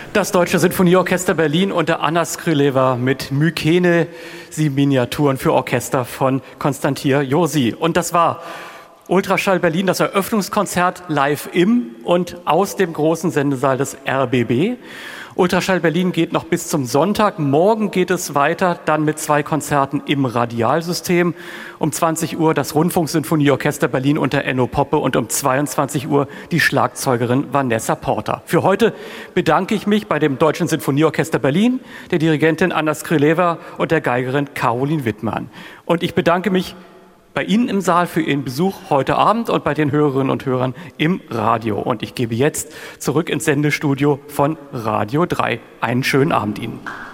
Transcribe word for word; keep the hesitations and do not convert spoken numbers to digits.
Das Deutsche Sinfonieorchester Berlin unter Anna Skryleva mit Mykene, sieben Miniaturen für Orchester von Konstantin Josi. Und das war Ultraschall Berlin, das Eröffnungskonzert live im und aus dem großen Sendesaal des R B B. Ultraschall Berlin geht noch bis zum Sonntag. Morgen geht es weiter, dann mit zwei Konzerten im Radialsystem. Um zwanzig Uhr das Rundfunksinfonieorchester Berlin unter Enno Poppe und um zweiundzwanzig Uhr die Schlagzeugerin Vanessa Porter. Für heute bedanke ich mich bei dem Deutschen Sinfonieorchester Berlin, der Dirigentin Anna Skryleva und der Geigerin Caroline Wittmann. Und ich bedanke mich bei Ihnen im Saal für Ihren Besuch heute Abend und bei den Hörerinnen und Hörern im Radio. Und ich gebe jetzt zurück ins Sendestudio von Radio drei. Einen schönen Abend Ihnen.